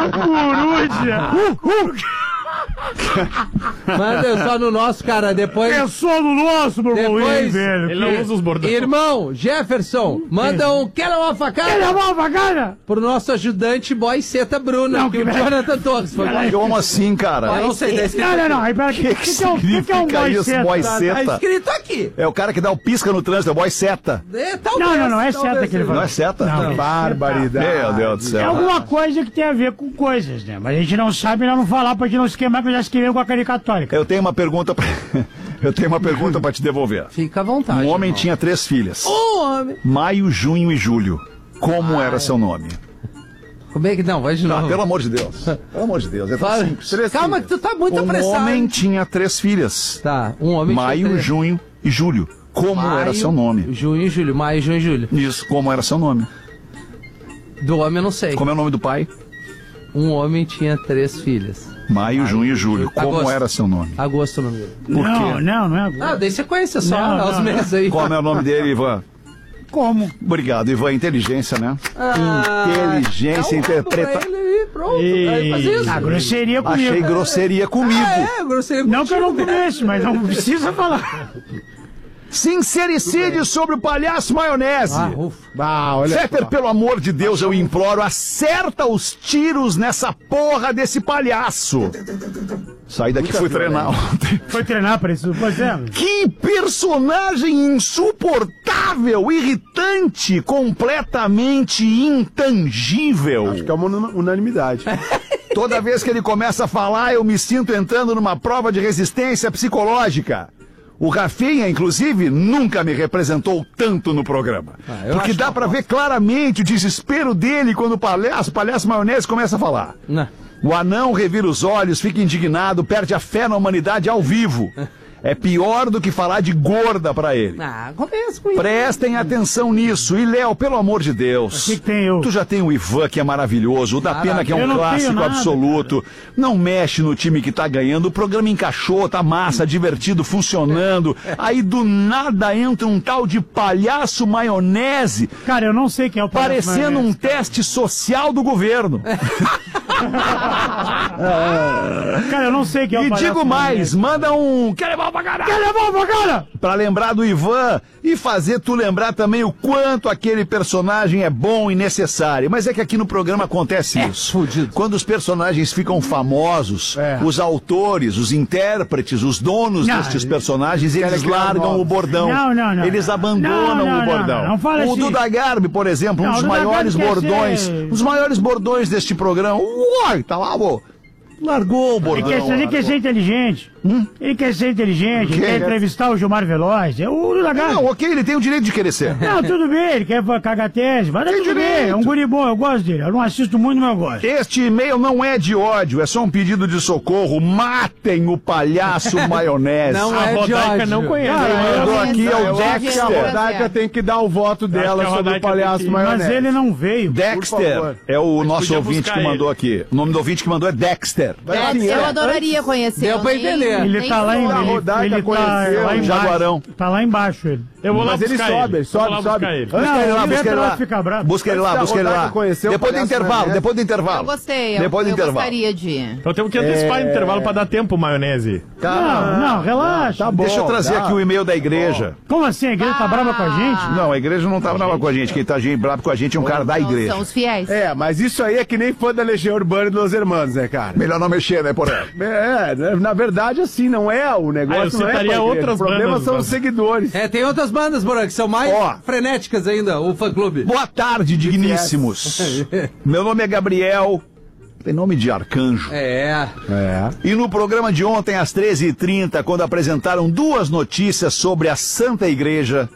Coruja. Manda só no nosso, cara, depois... É só no nosso, meu irmão, velho. Ele não usa os bordões. Irmão, Jefferson, manda um quer uma facada? Quer uma facada? Pro nosso ajudante boy Seta Bruna, Não, que o Jonathan Torres foi lá. Como assim, cara? Eu não sei, tá escrito Não. Aí, pera, o que é um significa isso, boy Tá seta? escrito aqui. É o cara que dá o pisca no trânsito, é o boy seta. Talvez, Não, é seta que ele Não fala. é seta? Não. Barbaridade. Meu Deus do É céu. alguma coisa que tem a ver com coisas, né? Mas a gente não sabe, nós não falar pra gente não se queimar, que eu já se queimei com a Caricatórica. Eu tenho uma pergunta pra te devolver. Fica à vontade. Um homem irmão. tinha 3 filhas. Um homem. Maio, junho e julho. Como era seu nome? Como é que não? Vai de novo. Pelo amor de Deus. Pelo amor de Deus. É tão Fala. simples. Calma que tu tá muito Um apressado. homem tinha 3 filhas. Tá, um homem Maio, tinha três. junho e julho. Como era seu nome? Junho e julho. Maio, junho e julho. Isso, como era seu nome? Do homem eu não sei. Como é o nome do pai? Um homem tinha 3 filhas. Maio, junho e julho. Como Agosto. era seu nome? Agosto é o nome dele. Por quê? Não é agora. Ah, dei sequência só Não, aos não, meses aí. Como é o nome dele, Ivan? Como? Obrigado, Ivan. Inteligência, né? Inteligência, interpreta. Ele aí, pronto. Aí faz isso. A grosseria comigo. Achei grosseria comigo. Grosseria Não que eu não contigo. conheço, mas não precisa falar. Sincericídio sobre o palhaço maionese. Olha. Fetter, pelo amor de Deus, eu imploro, acerta os tiros nessa porra desse palhaço. Saí daqui, fui treinar ontem. Foi treinar pra isso? Pois é. Que personagem insuportável, irritante, completamente intangível. Acho que é uma unanimidade. Toda vez que ele começa a falar, eu me sinto entrando numa prova de resistência psicológica. O Rafinha, inclusive, nunca me representou tanto no programa. Porque dá pra ver claramente o desespero dele quando o palhaço maionese começa a falar. Não. O anão revira os olhos, fica indignado, perde a fé na humanidade ao vivo. É pior do que falar de gorda pra ele. Começa com isso. Prestem atenção nisso. E, Léo, pelo amor de Deus. O que tem eu? Tu já tem o Ivan, que é maravilhoso. O da Pena, que é Eu um não tenho clássico nada, absoluto. Não mexe no time que tá ganhando. O programa encaixou, tá massa, divertido, funcionando. Aí, do nada, entra um tal de palhaço maionese. Cara, eu não sei quem é o palhaço Parecendo um maionese. teste social do governo. Cara, eu não sei quem é o E palhaço digo mais, maionese. manda um... Quer levar pra caralho? Quer levar pra cara? Pra lembrar do Ivan e fazer tu lembrar também o quanto aquele personagem é bom e necessário. Mas é que aqui no programa acontece isso. fudido. Quando os personagens ficam famosos, os autores, os intérpretes, os donos Não, destes personagens, eles criar largam novos. o bordão. Não. Eles abandonam Não, o bordão. não fala O assim. Duda Garbi, por exemplo, um Não, dos o Duda maiores Garbi quer bordões, ser- os maiores bordões deste programa. Uai, tá lá, vô. Largou o bordão. Ele quer ser inteligente. Ele quer ser inteligente, ele quer entrevistar o Gilmar Veloz. É o Lagarde. Não, ok, ele tem o direito de querer ser. Não, tudo bem, ele quer cagar tese, mas Tem tudo bem. direito. É um guri bom, eu gosto dele. Eu não assisto muito, mas eu gosto. Este e-mail não é de ódio, é só um pedido de socorro. Matem o palhaço maionese. Não A é de Rodaica ódio. não conhece. Mandou aqui é o Eu acho que a Dexter. Rodaica tem que dar o voto acho dela que a sobre o Rodaica palhaço tem que- maionese. Mas ele não veio. Por Dexter favor. é o nosso podia ouvinte buscar que mandou ele. aqui. O nome do ouvinte que mandou é Dexter. Eu adoraria conhecer. Deu pra entender. Ele tá lá em A Rodaica ele tá conheceu lá o embaixo. Jaguarão. Tá lá embaixo ele. Eu vou lá Mas ele buscar sobe, ele. ele sobe, Eu vou lá sobe. buscar ele. Busca ele Não, lá, o busca ele Beto lá. vai ficar bravo. Busca ele lá, Antes da busca ele lá. Rodaica conhecer o Depois do palhaço intervalo, maionese. depois do intervalo. Eu gostei, Depois do eu intervalo. gostaria de ir. Então temos que antecipar o intervalo pra dar tempo, maionese. Não, relaxa. Tá bom. Deixa eu trazer aqui o e-mail da igreja. Como assim? A igreja tá brava com a gente? Não, a igreja não tá brava com a gente. Quem tá bravo com a gente é um cara da Não, igreja. são os fiéis. É, mas isso aí é que nem fã da Legião Urbana e dos Hermanos, né, cara? Melhor não mexer, né, Porém? Na verdade, assim, não é o negócio. eu não é citaria pra igreja. outras O problema bandas, são mas- os seguidores. Tem outras bandas, Moran, que são mais Ó. frenéticas ainda, o fã-clube. Boa tarde, digníssimos. Meu nome é Gabriel. Tem nome de arcanjo. É. E no programa de ontem, às 13h30, quando apresentaram duas notícias sobre a Santa Igreja,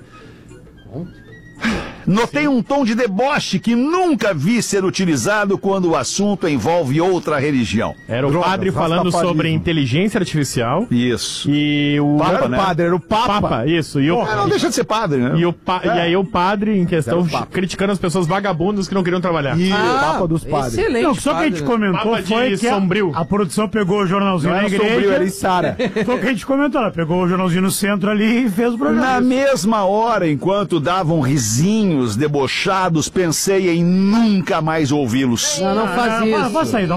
notei um tom de deboche que nunca vi ser utilizado quando o assunto envolve outra religião. Era o Droga, padre falando rastafarianismo. sobre inteligência artificial Isso. e o... Não era o né? padre, era o Papa. isso. E o... Não deixa de ser padre, né? E aí o padre em questão Era o Papa. criticando as pessoas vagabundas que não queriam trabalhar. E o Papa dos padres. Excelente. Não, só que a gente padre. comentou Papa de foi que Sombrio. a produção pegou o jornalzinho Não na era igreja. Sombrio, era Içara. Foi o que a gente comentou, ela pegou o jornalzinho no centro ali e fez o programa. Na mesma hora, enquanto davam risinhos debochados, pensei em nunca mais ouvi-los. Não faz isso. Vai sair,